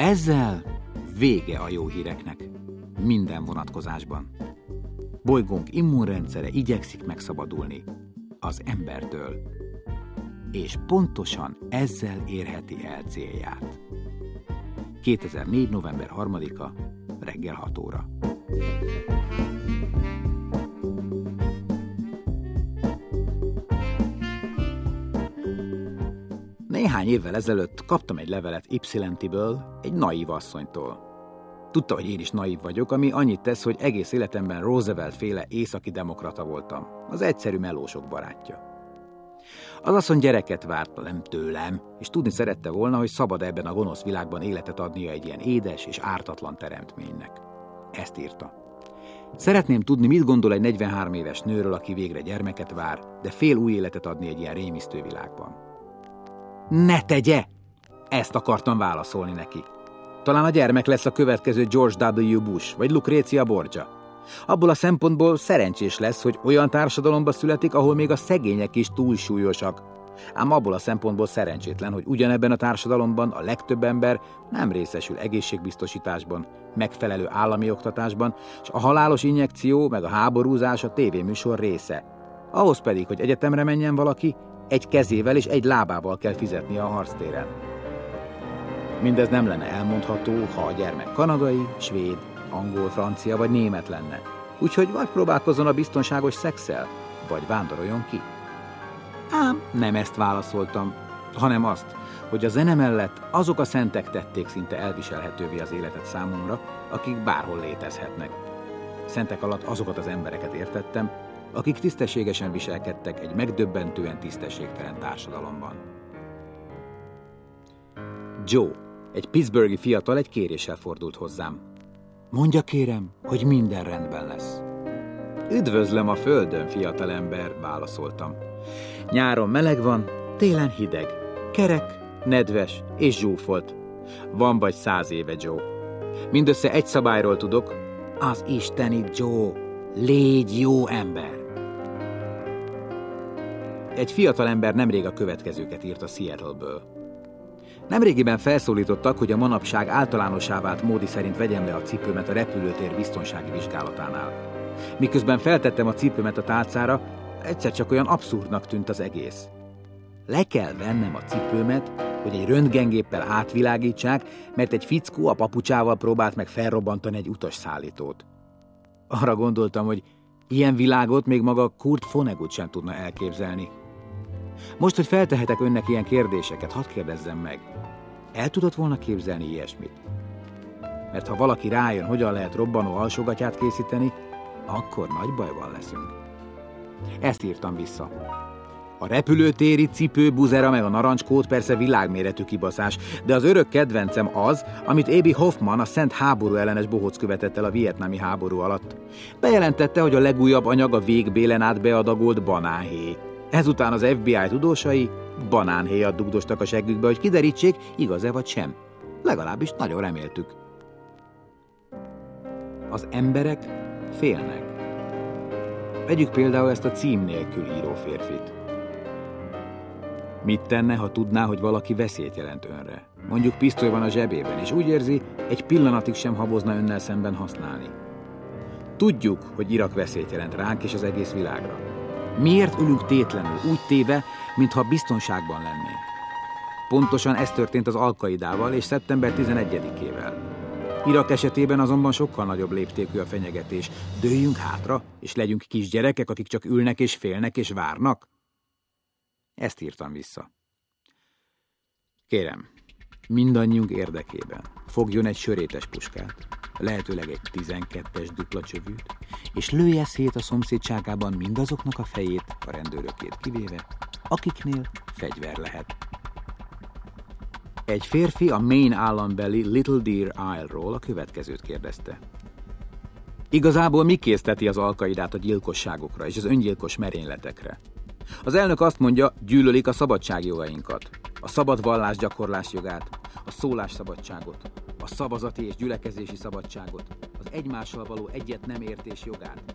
Ezzel vége a jó híreknek. Minden vonatkozásban. Bolygónk immunrendszere igyekszik megszabadulni az embertől. És pontosan ezzel érheti el célját. 2004. november 3-a, reggel 6 óra. Néhány évvel ezelőtt kaptam egy levelet Ypsilanti-ből, egy naív asszonytól. Tudta, hogy én is naív vagyok, ami annyit tesz, hogy egész életemben Roosevelt-féle északi demokrata voltam, az egyszerű melósok barátja. Az asszony gyereket várt, nem tőlem, és tudni szerette volna, hogy szabad ebben a gonosz világban életet adnia egy ilyen édes és ártatlan teremtménynek. Ezt írta. Szeretném tudni, mit gondol egy 43 éves nőről, aki végre gyermeket vár, de fél új életet adni egy ilyen rémisztő világban. Ne tegye! Ezt akartam válaszolni neki. Talán a gyermek lesz a következő George W. Bush, vagy Lucrezia Borgia. Abból a szempontból szerencsés lesz, hogy olyan társadalomba születik, ahol még a szegények is túlsúlyosak. Ám abból a szempontból szerencsétlen, hogy ugyanebben a társadalomban a legtöbb ember nem részesül egészségbiztosításban, megfelelő állami oktatásban, és a halálos injekció meg a háborúzás a tévéműsor része. Ahhoz pedig, hogy egyetemre menjen valaki, egy kezével és egy lábával kell fizetnie a harctéren. Mindez nem lenne elmondható, ha a gyermek kanadai, svéd, angol, francia vagy német lenne. Úgyhogy vagy próbálkozzon a biztonságos szexszel, vagy vándoroljon ki. Ám nem ezt válaszoltam, hanem azt, hogy a zene mellett azok a szentek tették szinte elviselhetővé az életet számomra, akik bárhol létezhetnek. Szentek alatt azokat az embereket értettem, akik tisztességesen viselkedtek egy megdöbbentően tisztességtelen társadalomban. Joe, egy pittsburghi fiatal egy kéréssel fordult hozzám. Mondja kérem, hogy minden rendben lesz. Üdvözlöm a földön, fiatalember, válaszoltam. Nyáron meleg van, télen hideg, kerek, nedves és zsúfolt. Van vagy 100 éve, Joe. Mindössze egy szabályról tudok, az isteni Joe, légy jó ember. Egy fiatalember nemrég a következőket írt a Seattle-ből. Nemrégiben felszólítottak, hogy a manapság általánossá vált módi szerint vegyem le a cipőmet a repülőtér biztonsági vizsgálatánál. Miközben feltettem a cipőmet a tálcára, egyszer csak olyan abszurdnak tűnt az egész. Le kell vennem a cipőmet, hogy egy röntgengéppel átvilágítsák, mert egy fickó a papucsával próbált meg felrobbantani egy utasszállítót. Arra gondoltam, hogy ilyen világot még maga Kurt Vonnegut sem tudna elképzelni. Most, hogy feltehetek önnek ilyen kérdéseket, hadd kérdezzem meg. El tudott volna képzelni ilyesmit? Mert ha valaki rájön, hogyan lehet robbanó alsógatyát készíteni, akkor nagy bajban leszünk. Ezt írtam vissza. A repülőtéri cipőbuzera meg a narancskód persze világméretű kibaszás, de az örök kedvencem az, amit A.B. Hoffman, a szent háború ellenes bohóc követett el a vietnámi háború alatt. Bejelentette, hogy a legújabb anyag a végbélen át beadagolt banánhéj. Ezután az FBI tudósai banánhéjat dugdostak a seggükbe, hogy kiderítsék, igaz-e vagy sem. Legalábbis nagyon reméltük. Az emberek félnek. Vegyük például ezt a cím nélkül író férfit. Mit tenne, ha tudná, hogy valaki veszélyt jelent önre? Mondjuk pisztoly van a zsebében, és úgy érzi, egy pillanatig sem habozna önnel szemben használni. Tudjuk, hogy Irak veszélyt jelent ránk és az egész világra. Miért ülünk tétlenül, úgy téve, mintha biztonságban lennénk? Pontosan ez történt az Al-Qaidával és szeptember 11-ével. Irak esetében azonban sokkal nagyobb léptékű a fenyegetés. Dőljünk hátra, és legyünk kisgyerekek, akik csak ülnek és félnek és várnak? Ezt írtam vissza. Kérem, mindannyiunk érdekében fogjon egy sörétes puskát, lehetőleg egy 12-es dupla csövűt, és lője szét a szomszédságában mindazoknak a fejét, a rendőrökét kivéve, akiknél fegyver lehet. Egy férfi a Maine állambeli Little Deer Isle-ról a következőt kérdezte. Igazából mi készteti az Al-Qaidát a gyilkosságokra és az öngyilkos merényletekre? Az elnök azt mondja, gyűlölik a szabadságjogainkat, a szabad vallásgyakorlás jogát, a szólásszabadságot, a szavazati és gyülekezési szabadságot, az egymással való egyet nem értés jogát,